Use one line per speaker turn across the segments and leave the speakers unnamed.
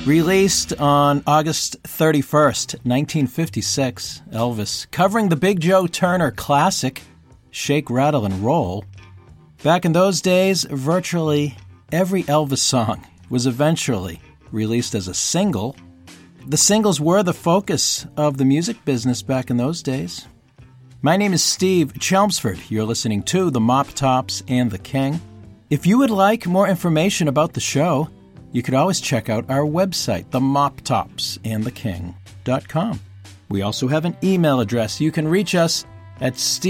Released on August 31st, 1956, Elvis, covering the Big Joe Turner classic, Shake, Rattle, and Roll. Back in those days, virtually every Elvis song was eventually released as a single. The singles were the focus of the music business back in those days. My name is Steve Chelmsford. You're listening to The Mop Tops and the King. If you would like more information about the show, you could always check out our website, themoptopsandtheking.com. We also have an email address. You can reach us at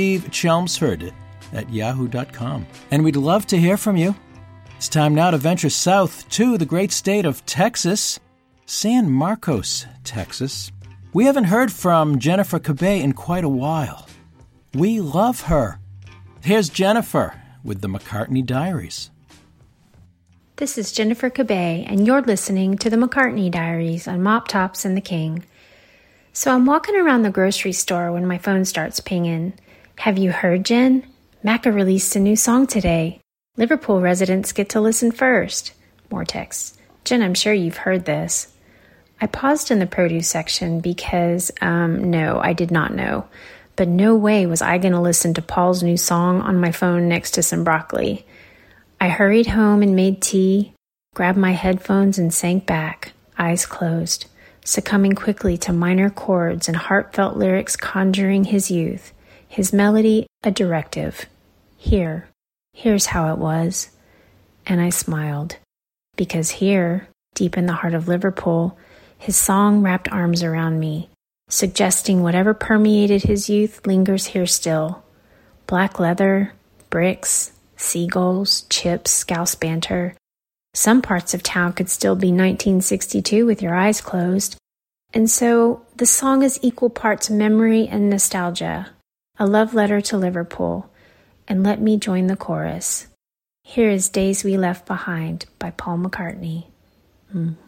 stevechelmsford@yahoo.com. And we'd love to hear from you. It's time now to venture south to the great state of Texas, San Marcos, Texas. We haven't heard from Jennifer Cabay in quite a while. We love her. Here's Jennifer with the McCartney Diaries.
This is Jennifer Cabay, and you're listening to the McCartney Diaries on Mop Tops and the King. So I'm walking around the grocery store when my phone starts pinging. Have you heard, Jen? Macca released a new song today. Liverpool residents get to listen first. More texts. Jen, I'm sure you've heard this. I paused in the produce section because, no, I did not know. But no way was I going to listen to Paul's new song on my phone next to some broccoli. I hurried home and made tea, grabbed my headphones and sank back, eyes closed, succumbing quickly to minor chords and heartfelt lyrics conjuring his youth, his melody a directive. Here's how it was. And I smiled, because here, deep in the heart of Liverpool, his song wrapped arms around me, suggesting whatever permeated his youth lingers here still. Black leather, bricks, seagulls, chips, scouse banter. Some parts of town could still be 1962 with your eyes closed. And so the song is equal parts memory and nostalgia, a love letter to Liverpool. And let me join the chorus. Here is Days We Left Behind by Paul McCartney.